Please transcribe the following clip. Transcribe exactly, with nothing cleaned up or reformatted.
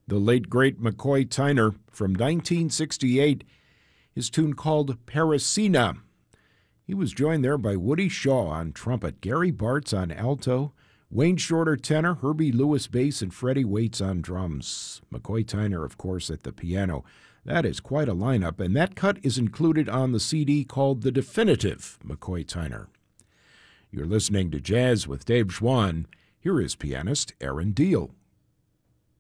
the late, great McCoy Tyner from nineteen sixty-eight, his tune called Parisina. He was joined there by Woody Shaw on trumpet, Gary Bartz on alto, Wayne Shorter tenor, Herbie Lewis bass, and Freddie Waits on drums. McCoy Tyner, of course, at the piano. That is quite a lineup, and that cut is included on the C D called The Definitive McCoy Tyner. You're listening to Jazz with Dave Schwann. Here is pianist Aaron Diehl.